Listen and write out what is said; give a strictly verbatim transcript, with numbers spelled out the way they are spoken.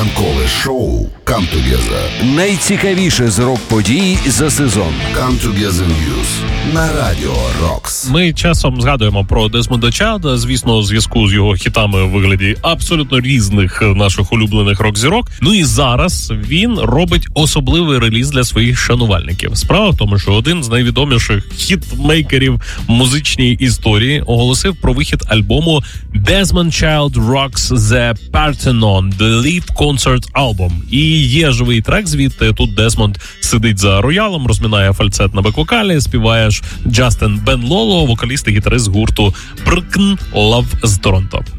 Ранкове шоу «Come Together». Найцікавіше з рок-подій за сезон. «Come Together News» на Радіо Рокс. Ми часом згадуємо про Десмонда Чайлда, звісно, у зв'язку з його хітами у вигляді абсолютно різних наших улюблених рок-зірок. Ну і зараз він робить особливий реліз для своїх шанувальників. Справа в тому, що один з найвідоміших хітмейкерів музичній історії оголосив про вихід альбому Desmond Child Rocks The Parthenon The Lead Concert Album. І є живий трек звідти. Тут Десмонд сидить за роялом, розмінає фальцет на бек-вокалі, співає Джастін Бен Лоло, вокаліст і гітарист гурту Broken Love з Торонто.